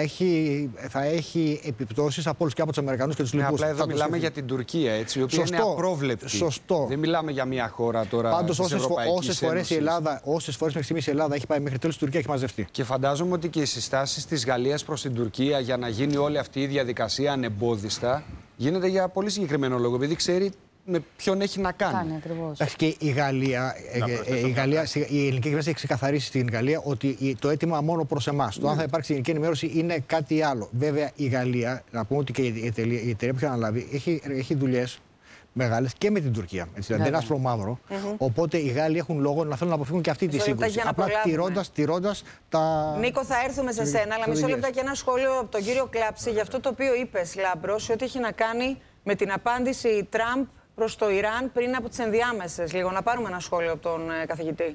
θα έχει επιπτώσεις από όλους και από τους Αμερικανούς και τους λοιπούς. Απλά εδώ μιλάμε για την Τουρκία, έτσι, η οποία είναι απρόβλεπτη. Σωστό. Δεν μιλάμε για μια χώρα τώρα. Πάντως όσες φορές μέχρι στιγμής η Ελλάδα έχει πάει μέχρι τέλος, η Τουρκία έχει μαζευτεί. Και φαντάζομαι ότι και οι συστάσεις της Γαλλίας προς την Τουρκία για να γίνει όλη αυτή η διαδικασία ανεμπόδιστα γίνεται για πολύ συγκεκριμένο λόγο, επειδή ξέρει με ποιον έχει να κάνει. Εντάξει, και η Γαλλία, η ελληνική κυβέρνηση έχει ξεκαθαρίσει στην Γαλλία ότι το αίτημα μόνο προς εμάς. Το αν θα υπάρξει γενική ενημέρωση είναι κάτι άλλο. Βέβαια, η Γαλλία, να πούμε ότι και η εταιρεία που έχει αναλάβει, έχει δουλειές μεγάλες και με την Τουρκία. Δεν είναι άσπρο μαύρο. Οπότε οι Γάλλοι έχουν λόγο να θέλουν να αποφύγουν και αυτή τη σύγκρουση. Απλά τηρώντας τα. Νίκο, θα έρθουμε σε σένα, αλλά μισό λεπτά και ένα σχόλιο από τον κύριο Κλάψη για αυτό το οποίο είπες, Λάμπρος, ότι έχει να κάνει με την απάντηση Τραμπ προς το Ιράν πριν από τις ενδιάμεσες. Λίγο να πάρουμε ένα σχόλιο από τον καθηγητή.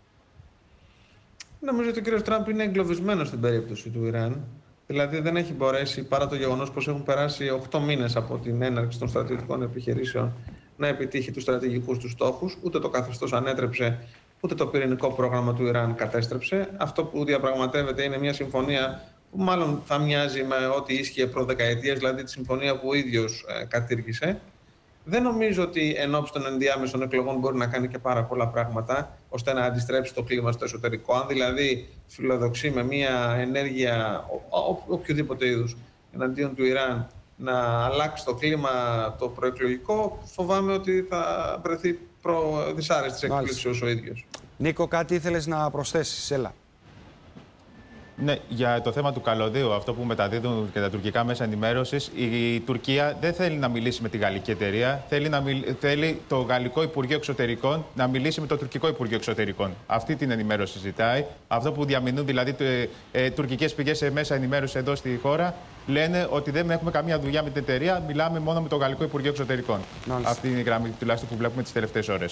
Νομίζω ότι ο κύριος Τραμπ είναι εγκλωβισμένος στην περίπτωση του Ιράν. Δηλαδή δεν έχει μπορέσει, παρά το γεγονός πως έχουν περάσει 8 μήνες από την έναρξη των στρατιωτικών επιχειρήσεων, να επιτύχει τους στρατηγικούς του στόχους. Ούτε το καθεστώς ανέτρεψε, ούτε το πυρηνικό πρόγραμμα του Ιράν κατέστρεψε. Αυτό που διαπραγματεύεται είναι μια συμφωνία που μάλλον θα μοιάζει με ό,τι ίσχυε προ δεκαετίες, δηλαδή τη συμφωνία που ο ίδιος κατήργησε. Δεν νομίζω ότι εν ώψη των ενδιάμεσων εκλογών μπορεί να κάνει και πάρα πολλά πράγματα ώστε να αντιστρέψει το κλίμα στο εσωτερικό. Αν δηλαδή φιλοδοξεί με μια ενέργεια οποιοδήποτε είδους εναντίον του Ιράν να αλλάξει το κλίμα το προεκλογικό, φοβάμαι ότι θα βρεθεί δυσάρεστη εκπλήξεως ο ίδιος. Νίκο, κάτι ήθελες να προσθέσεις, έλα. Ναι, για το θέμα του καλωδίου, αυτό που μεταδίδουν και τα τουρκικά μέσα ενημέρωσης, η Τουρκία δεν θέλει να μιλήσει με τη γαλλική εταιρεία. Θέλει το Γαλλικό Υπουργείο Εξωτερικών να μιλήσει με το Τουρκικό Υπουργείο Εξωτερικών. Αυτή την ενημέρωση ζητάει. Αυτό που διαμηνούν δηλαδή τουρκικές πηγές σε μέσα ενημέρωση εδώ στη χώρα, λένε ότι δεν έχουμε καμία δουλειά με την εταιρεία, μιλάμε μόνο με το Γαλλικό Υπουργείο Εξωτερικών. Αυτή είναι η γραμμή τουλάχιστον που βλέπουμε τις τελευταίες ώρες.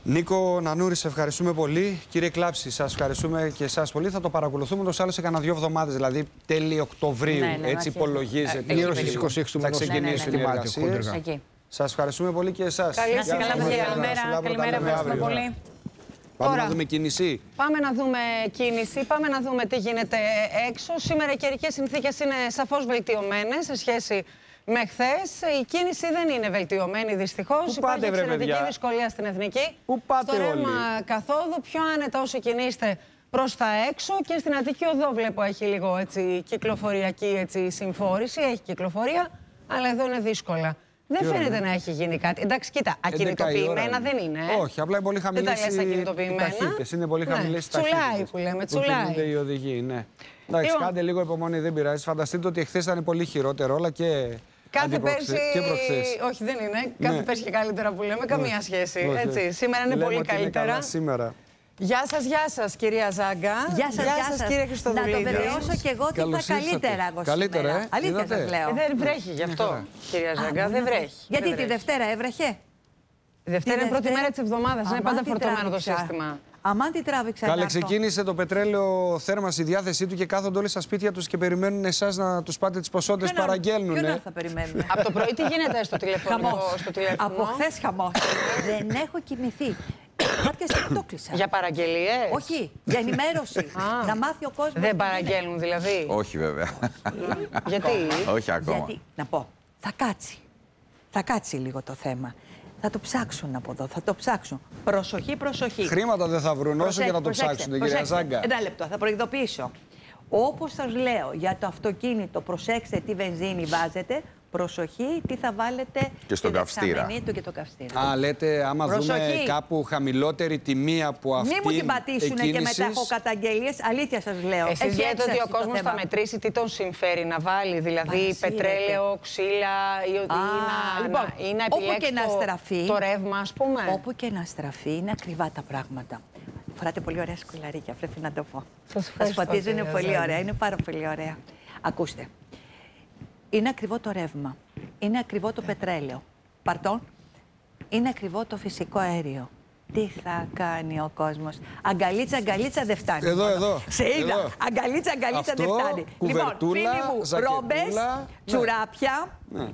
Νίκο Νανούρη, σε ευχαριστούμε πολύ. Κύριε Κλάψη, σας ευχαριστούμε και εσάς πολύ. Θα το παρακολουθούμε τόσο άλλο σε κανένα 2 εβδομάδες, δηλαδή τέλη Οκτωβρίου. Έτσι υπολογίζεται. Γύρω στις 26 του μηνός θα ξεκινήσουν οι εργασίες. Σας ευχαριστούμε πολύ και εσάς. Καλημέρα, ευχαριστούμε πολύ. Πάμε να δούμε κίνηση. Πάμε να δούμε κίνηση, πάμε να δούμε τι γίνεται έξω. Σήμερα οι καιρικές συνθήκες είναι σαφώς βελτιωμένες σε σχέση με χθες. Η κίνηση δεν είναι βελτιωμένη δυστυχώς. Υπάρχει εξαιρετική δυσκολία στην Εθνική. Πού πάτε στο όλοι? ρεύμα καθόδου, πιο άνετα όσοι κινείστε προς τα έξω, και στην Αττική Οδό βλέπω έχει λίγο κυκλοφοριακή συμφόρηση. Έχει κυκλοφορία, αλλά εδώ είναι δύσκολα. Δεν φαίνεται να έχει γίνει κάτι. Εντάξει, κοίτα, ακινητοποιημένα δεν είναι. Όχι, απλά είναι πολύ χαμηλές οι ταχύτητες. Είναι πολύ χαμηλές οι ταχύτητες. Τσουλάει που λέμε, τσουλάει. Οι οδηγοί, ναι. Εντάξει, κάντε λίγο υπομονή, δεν πειράζει. Φανταστείτε ότι εχθές ήταν πολύ χειρότερο όλα και. Κάθε πέρσι. Όχι, δεν είναι. Κάθε πέρσι και καλύτερα που λέμε. Καμία σχέση. Έτσι. Σήμερα είναι πολύ καλύτερα. Γεια σας, κυρία Ζάγκα. Γεια σας, κύριε Χριστοδουλίδη. Να το βεβαιώσω και εγώ ότι θα καλύτερα εγώ σήμερα. Αλήθεια σας λέω. Δεν βρέχει γι' αυτό, κυρία Ζάγκα, δεν βρέχει. Γιατί τη Δευτέρα έβρεχε? Η Δευτέρα είναι πρώτη μέρα της εβδομάδας, είναι πάντα φορτωμένο το σύστημα. Αμάν τι τράβηξα. Καλέ, ξεκίνησε το πετρέλαιο θέρμανση, η διάθεσή του και κάθονται όλοι στα σπίτια τους και περιμένουν εσάς να τους πάτε τις ποσότητες που παραγγέλνουν. Ποιον θα περιμένουν? Από το πρωί τι γίνεται στο τηλέφωνο? Από χθες χαμός. Δεν έχω κοιμηθεί. Κάποιες το κλείσαν. Για παραγγελίες? Όχι, για ενημέρωση. Να μάθει ο κόσμος. Δεν παραγγέλνουν δηλαδή? Όχι βέβαια. Γιατί? Όχι ακόμα. Γιατί, να πω, θα κάτσει λίγο το θέμα. Θα το ψάξουν από εδώ, θα το ψάξουν. Προσοχή, προσοχή. Χρήματα δεν θα βρουν όσο και να το ψάξουν, κυρία Ζάγκα. Ένα λεπτό, θα προειδοποιήσω. Όπως σας λέω για το αυτοκίνητο, προσέξτε τι βενζίνη βάζετε. Προσοχή, τι θα βάλετε και στον καυστήρα. Και το καυστήρα. Α, λέτε, άμα δούμε κάπου χαμηλότερη τιμή από αυτή. Μη μου την πατήσουν και μετά έχω καταγγελίες. Αλήθεια σας λέω. Εσείς λέτε ότι ο κόσμος θα μετρήσει τι τον συμφέρει να βάλει, δηλαδή πετρέλαιο, ξύλα ή να επιλέξει το ρεύμα, ας πούμε. Όπου και να στραφεί, είναι ακριβά τα πράγματα. Φοράτε πολύ ωραία σκουλαρίκια, πρέπει να το πω. Σας πατίζουν πολύ ωραία, είναι πάρα πολύ ωραία. Ακούστε. Είναι ακριβό το ρεύμα, είναι ακριβό το πετρέλαιο. Παρτών, είναι ακριβό το φυσικό αέριο. Τι θα κάνει ο κόσμος? Αγκαλίτσα, αγκαλίτσα δεν φτάνει. Εδώ. Σε είδα. Αγκαλίτσα, αγκαλίτσα δεν φτάνει. Λοιπόν, φίλοι μου, ρόμπες, τσουράπια,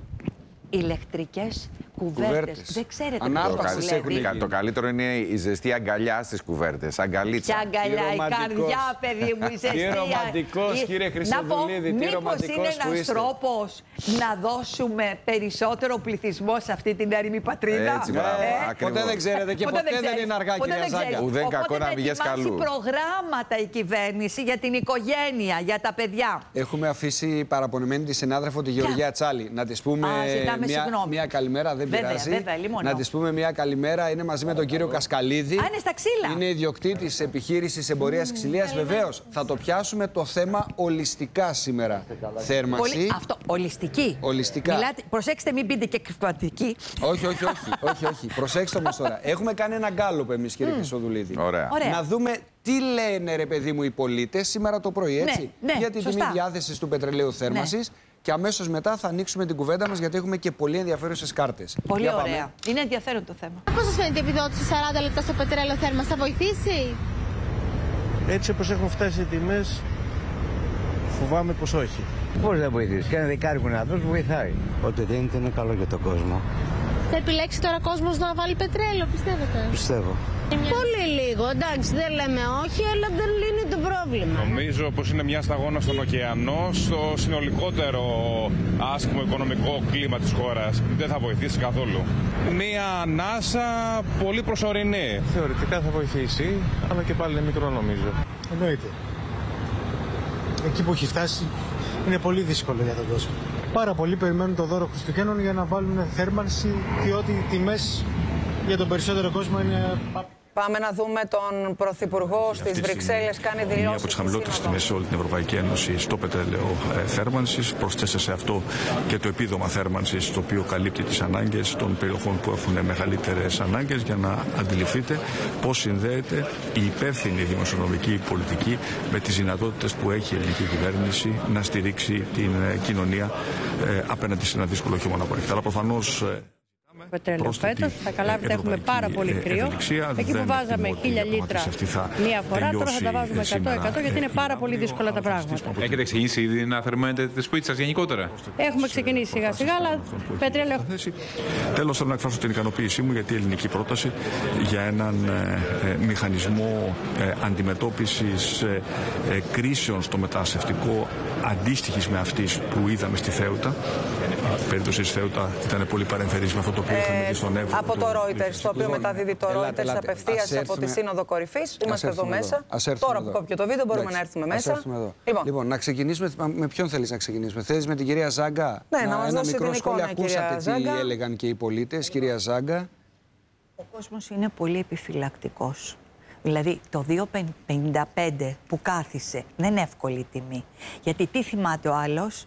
ηλεκτρικές κουβέρτες. Δεν ξέρετε το καλύτερο είναι η ζεστή αγκαλιά στις κουβέρτες. Αγκαλίτσα. Και αγκαλιά, η καρδιά, παιδί μου, η ζεστή. Τι ρομαντικός, κύριε Χριστοδουλίδη, τι ρομαντικός που είστε. Μήπως είναι ένας τρόπος να δώσουμε περισσότερο πληθυσμό σε αυτή την έρημη πατρίδα? Έτσι, μπράβο, ποτέ δεν ξέρετε και ποτέ δεν είναι αργά, κυρία Ζάγκα. Ουδέν κακό να βγες καλού. Οπότε προγράμματα η κυβέρνηση για την οικογένεια, για τα παιδιά. Έχουμε αφήσει παραπονεμένη τη συνάδελφο τη Γεωργία Τσάλη. Να της πούμε μια καλημέρα. Βέβαια, να της πούμε μια καλημέρα. Είναι μαζί με τον κύριο Κασκαλίδη. Είναι στα ξύλα. Είναι ιδιοκτήτης επιχείρησης εμπορίας ξυλίας. Βεβαίως, θα το πιάσουμε το θέμα ολιστικά σήμερα. Θέρμανση. Αυτό, ολιστική. Ολιστικά. Μιλάτε, προσέξτε, μην πείτε και κρυφατική. Όχι. Προσέξτε όμως τώρα. Έχουμε κάνει ένα γκάλωπ εμείς, κύριε Χριστοδουλίδη. Ωραία. Να δούμε τι λένε, ρε παιδί μου, οι πολίτες σήμερα το πρωί, έτσι. Ναι, για την τιμή διάθεσης του πετρελαίου θέρμανσης. Και αμέσως μετά θα ανοίξουμε την κουβέντα μας, γιατί έχουμε και πολύ ενδιαφέρουσες κάρτες. Πολύ ωραία. Είναι ενδιαφέρον το θέμα. Πώς σας φαίνεται η επιδότηση 40 λεπτά στο πετρέλαιο θέρμανσης, θα βοηθήσει? Έτσι όπως έχουν φτάσει οι τιμές, φοβάμαι πως όχι. Πώς δεν βοηθήσει? Και ένα δεκάρικο να δώσει βοηθάει. Ό,τι δίνεται είναι καλό για τον κόσμο. Θα επιλέξει τώρα κόσμος να βάλει πετρέλαιο, πιστεύετε? Πιστεύω. Πολύ λίγο, εντάξει, δεν λέμε όχι, αλλά δεν λύνει το πρόβλημα. Νομίζω πως είναι μια σταγόνα στον ωκεανό, στο συνολικότερο άσχημο οικονομικό κλίμα της χώρας. Δεν θα βοηθήσει καθόλου. Μια ανάσα πολύ προσωρινή. Θεωρητικά θα βοηθήσει, αλλά και πάλι είναι μικρό νομίζω. Εννοείται. Εκεί που έχει φτάσει είναι πολύ δύσκολο για τον κόσμο. Πάρα πολλοί περιμένουν το δώρο Χριστουγέννων για να βάλουν θέρμανση, διότι οι τιμές για τον περισσότερο κόσμο είναι... Πάμε να δούμε τον Πρωθυπουργό στις Βρυξέλλες. Κάνει δηλώσεις. Μία από τις χαμηλότερες τιμές σε όλη την Ευρωπαϊκή Ένωση στο πετρέλαιο θέρμανσης. Προσθέσε σε αυτό και το επίδομα θέρμανσης, το οποίο καλύπτει τις ανάγκες των περιοχών που έχουν μεγαλύτερες ανάγκες, για να αντιληφθείτε πώς συνδέεται η υπεύθυνη δημοσιονομική πολιτική με τις δυνατότητες που έχει η ελληνική κυβέρνηση να στηρίξει την κοινωνία απέναντι σε ένα δύσκολο χειμώνα που έχει. Αλλά προφανώς πετρέλαιο φέτος. Θα καταλάβετε έχουμε πάρα πολύ κρύο. Εκεί που βάζαμε 1000 λίτρα μία φορά, τώρα θα τα βάζουμε 100% γιατί είναι πάρα πολύ δύσκολα τα πράγματα. Έχετε ξεκινήσει ήδη να θερμαίνετε τη σπίτι σας γενικότερα? Έχουμε ξεκινήσει σιγά σιγά, αλλά πετρέλαιο. Τέλος, θέλω να εκφράσω την ικανοποίησή μου γιατί η ελληνική πρόταση για έναν μηχανισμό αντιμετώπισης κρίσεων στο μεταναστευτικό αντίστοιχης με αυτής που είδαμε στη Θέουτα. Η περίπτωση της Θέουτα ήταν πολύ παρεμφερής με αυτό το οποίο είχαμε δει στον Εύρο. Από το Reuters, το οποίο μεταδίδει το Reuters απευθείας από τη Σύνοδο Κορυφής. Είμαστε εδώ μέσα. Τώρα που κόπηκε το βίντεο μπορούμε να έρθουμε μέσα. Λοιπόν, να ξεκινήσουμε. Με ποιον θέλεις να ξεκινήσουμε? Θέλεις με την κυρία Ζάγκα? Ναι, να μας δώσει μικρό την εικόνα, σχόλιο. Ακούσατε τι έλεγαν και οι πολίτες, κυρία Ζάγκα. Ο κόσμος είναι πολύ επιφυλακτικός. Δηλαδή το 2,55 που κάθισε δεν είναι εύκολη τιμή. Γιατί τι θυμάται ο άλλος?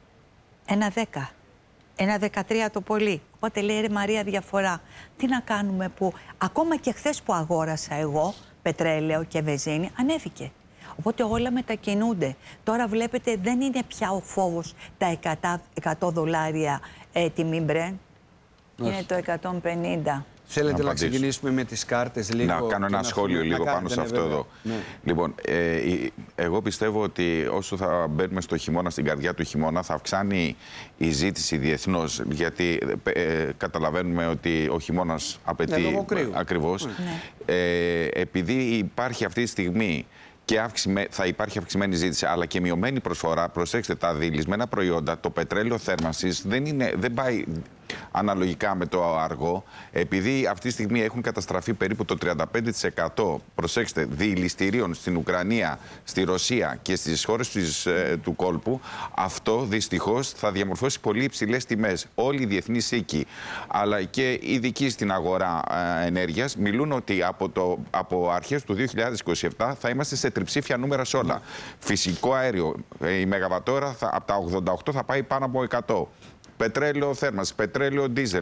1,10. 1,13 το πολύ. Οπότε λέει ρε Μαρία διαφορά. Τι να κάνουμε που ακόμα και χθες που αγόρασα εγώ πετρέλαιο και βενζίνη ανέβηκε. Οπότε όλα μετακινούνται. Τώρα βλέπετε δεν είναι πια ο φόβος τα 100 δολάρια τιμή Brent. Είναι το 150. Θέλετε να ξεκινήσουμε με τις κάρτες λίγο? Να κάνω ένα σχόλιο λίγο πάνω σε αυτό εδώ. Ναι. Λοιπόν, εγώ πιστεύω ότι όσο θα μπαίνουμε στο χειμώνα, στην καρδιά του χειμώνα, θα αυξάνει η ζήτηση διεθνώς. Γιατί καταλαβαίνουμε ότι ο χειμώνας απαιτεί ακριβώς. Ναι. Επειδή υπάρχει αυτή τη στιγμή και θα υπάρχει αυξημένη ζήτηση, αλλά και μειωμένη προσφορά, προσέξτε, τα δειλισμένα προϊόντα, το πετρέλαιο θέρμανσης δεν πάει αναλογικά με το αργό, επειδή αυτή τη στιγμή έχουν καταστραφεί περίπου το 35%, προσέξτε, διηλιστηρίων στην Ουκρανία, στη Ρωσία και στις χώρες του κόλπου, αυτό δυστυχώς θα διαμορφώσει πολύ υψηλές τιμές. Όλοι οι διεθνείς οίκοι, αλλά και οι ειδικοί στην αγορά ενέργειας, μιλούν ότι από αρχές του 2027 θα είμαστε σε τριψήφια νούμερα σε όλα. Φυσικό αέριο, η μεγαβατόρα από τα 88 θα πάει πάνω από 100. Πετρέλαιο θέρμανση, πετρέλαιο ντίζελ,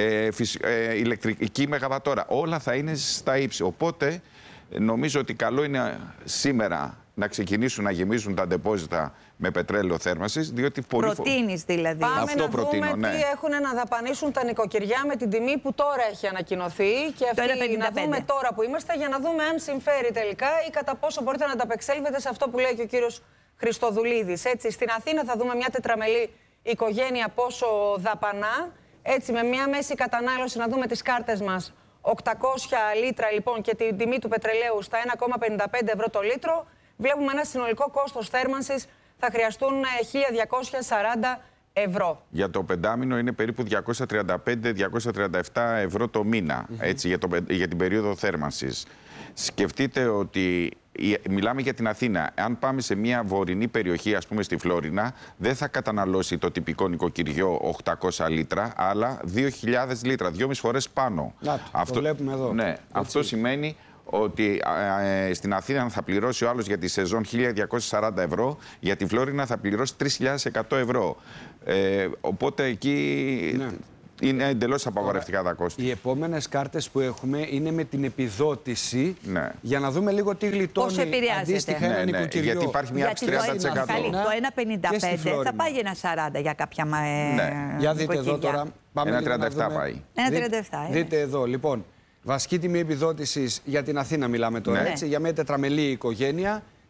ηλεκτρική μεγαβατόρα, όλα θα είναι στα ύψη. Οπότε νομίζω ότι καλό είναι σήμερα να ξεκινήσουν να γεμίζουν τα ντεπόζιτα με πετρέλαιο θέρμανσης, διότι πολύ προτείνεις δηλαδή. Πάμε αυτό να δούμε τι έχουν να δαπανίσουν τα νοικοκυριά με την τιμή που τώρα έχει ανακοινωθεί και αυτή να δούμε τώρα που είμαστε για να δούμε αν συμφέρει τελικά ή κατά πόσο μπορείτε να ανταπεξέλθετε σε αυτό που λέει και ο κύριος Χριστοδουλίδης. Έτσι, στην Αθήνα θα δούμε μια τετραμελή οικογένεια πόσο δαπανά, έτσι με μια μέση κατανάλωση να δούμε τις κάρτες μας 800 λίτρα λοιπόν και την τιμή του πετρελαίου στα 1,55 ευρώ το λίτρο, βλέπουμε ένα συνολικό κόστος θέρμανσης θα χρειαστούν 1.240 ευρώ. Για το πεντάμινο είναι περίπου 235-237 ευρώ το μήνα, έτσι, για την περίοδο θέρμανσης. Σκεφτείτε ότι μιλάμε για την Αθήνα. Αν πάμε σε μια βορεινή περιοχή, ας πούμε στη Φλόρινα, δεν θα καταναλώσει το τυπικό νοικοκυριό 800 λίτρα, αλλά 2.000 λίτρα, 2,5 φορές πάνω. Αυτό το βλέπουμε εδώ. Ναι, αυτό σημαίνει ότι στην Αθήνα θα πληρώσει ο άλλος για τη σεζόν 1.240 ευρώ, για τη Φλόρινα θα πληρώσει 3.100 ευρώ. Οπότε εκεί... Ναι. Είναι εντελώς απαγορευτικά τα κόστη. Οι επόμενες κάρτες που έχουμε είναι με την επιδότηση. Ναι. Για να δούμε λίγο τι γλιτώνει. Πώς επηρεάζεται. Αντίστοιχα ένα νοικοκυριό. Γιατί υπάρχει μια 30%. Το 1,55 θα πάει ένα 40 για κάποια Για δείτε εδώ τώρα. Πάμε 1,37 πάει. 1,37. Δείτε εδώ. Λοιπόν, βασική τιμή επιδότησης για την Αθήνα μιλάμε τώρα. Έτσι, για μια τετραμελή οικογένεια